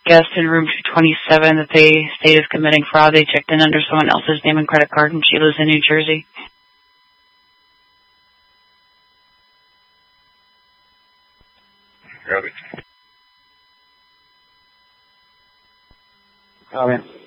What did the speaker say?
guest in room 227 that they state is committing fraud. They checked in under someone else's name and credit card, and she lives in New Jersey. Got it. Comment.